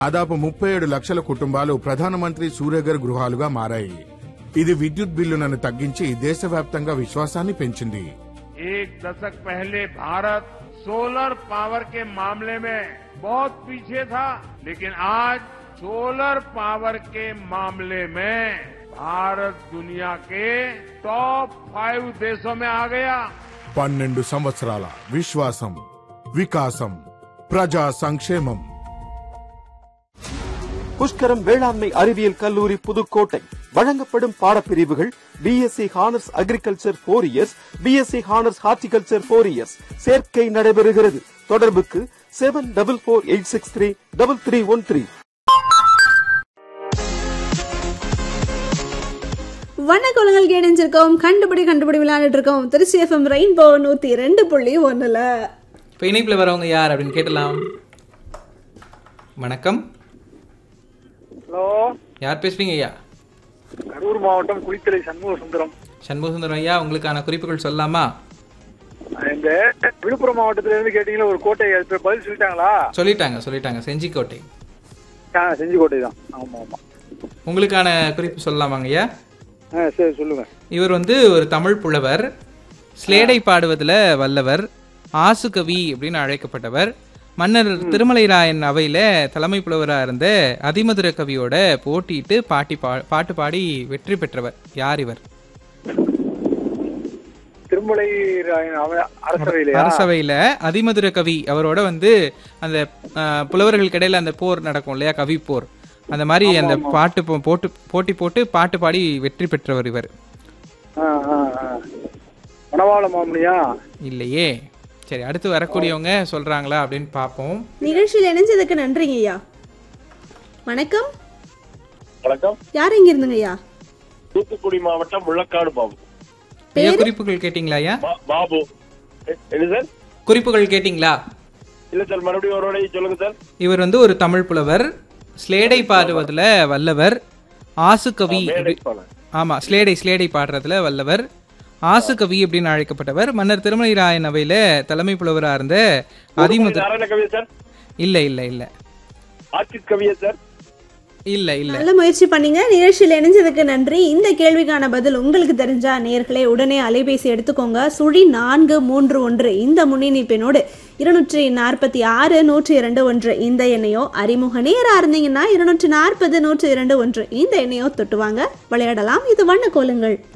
దాదాపు 37 లక్షల కుటుంబాలు ప్రధానమంత్రి సూర్యఘర్ గృహాలుగా మారాయి. ఇది విద్యుత్ బిల్లులను తగ్గించి దేశవ్యాప్తంగా విశ్వాసాన్ని పెంచింది. एक दशक पहले भारत सोलर पावर के मामले में बहुत पीछे था, लेकिन आज सोलर पावर के मामले में भारत दुनिया के टॉप 5 देशों में आ गया. 12 సంవత్సరాల విశ్వాసం, వికాసం, ప్రజా సంక్షేమం. புஷ்கரம் வேளாண்மை அறிவியல் கல்லூரி புதுக்கோட்டை வழங்கப்படும் பாடப்பிரிவுகள் BSc honours agriculture 4 years, BSc honours horticulture 4 years. சேர்க்கை நடைபெறுகிறது. தொடர்புக்கு 7448633313. வணக்கங்கள் கேணிச்சிருக்கோம். கண்டுபிடி விளையாண்டுட்டு இருக்கோம். Trichy FM rainbow 102.1. இப்போ இணைப்பில் வரவங்க யார் அப்படின்னு கேட்டலாம். வணக்கம். ஹலோ, யார் பேசுறீங்க ஐயா? கரூர் மாவட்டம் குளித்தலை சண்முகசுந்தரம். சண்முகசுந்தரம் ஐயா, உங்களுக்கான குறிப்புகள் சொல்லலாமா? இந்த விழுப்புரம் மாவட்டத்துல இருந்து கேட்டீங்களா ஒரு கோட்டை, பதில் சொல்லிட்டாங்களா? சொல்லிட்டாங்க. செஞ்சிக்கோட்டை. செஞ்சிக்கோட்டை தான். ஆமா. உங்களுக்கான குறிப்பு சொல்லலாமாங்க ஐயா? சரி சொல்லுங்க. இவர் ஒரு தமிழ் புலவர், ஸ்லேடை பாடுவதில் வல்லவர், ஆசுகவி அப்படின்னு அழைக்கப்பட்டவர். மன்னர் திருமலைராயன் அவையில தலைமை புலவராக இருந்த அதிமதுர கவியோட போட்டிட்டு பாட்டு பாடி வெற்றி பெற்றவர். யார் இவர்? அரசவையில அதிமதுர கவி அவரோட அந்த புலவர்களுக்கு இடையில அந்த போர் நடக்கும் இல்லையா, கவி போர், அந்த மாதிரி அந்த போட்டி போட்டு பாட்டு பாடி வெற்றி பெற்றவர் இவர். இல்லையே. சரி, அடுத்து வரக்கூடியவங்க சொல்றாங்களா அப்படின்னு பாப்போம். நிகழ்ச்சியில் இணைஞ்சதுக்கு நன்றிங்க ஐயா. வணக்கம். வணக்கம். யார் எங்க இருந்துங்க ஐயா? தூத்துக்குடி மாவட்டம் முள்ளக்காடு பாபு. குறிப்புகள் கேட்டீங்களா ஐயா? பாபு. என்ன சார் குறிப்புகள் கேட்டீங்களா? இல்ல சார், மறுபடியும் ஒரு சொல்லுங்க சார். இவர் ஒரு தமிழ் புலவர், ஸ்லேடை பாடுவதுல வல்லவர், ஆசுகவி. ஆமா, ஸ்லேடை பாடுறதுல வல்லவர், ஆசுகவி அப்படின்னு அழைக்கப்பட்டவர். மன்னர் திருமலைராயன் அவையில தலைமை புலவராக இருந்த அதிமுக. இல்ல நல்ல முயற்சி பண்ணீங்க. நிகழ்ச்சியில் இணைஞ்சதுக்கு நன்றி. இந்த கேள்விக்கான பதில் உங்களுக்கு தெரிஞ்சா நேயர்களே உடனே அலைபேசி எடுத்துக்கோங்க. 0431 இந்த முன்னிணைப்பினோடு 246-102 இந்த எண்ணையோ, அறிமுக நேரா இருந்தீங்கன்னா 240-102 இந்த எண்ணையோ தொட்டுவாங்க. விளையாடலாம். இது வண்ண கோலுங்கள்.